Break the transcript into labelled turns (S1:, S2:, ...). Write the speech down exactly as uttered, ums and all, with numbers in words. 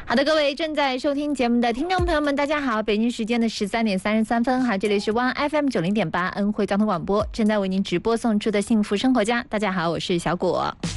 S1: 好的，各位正在收听节目的听众朋友们，大家好，北京时间的十三点三十三分，哈，这里是 One F M 九零点八恩惠交通广播，正在为您直播送出的幸福生活家。大家好，我是小果。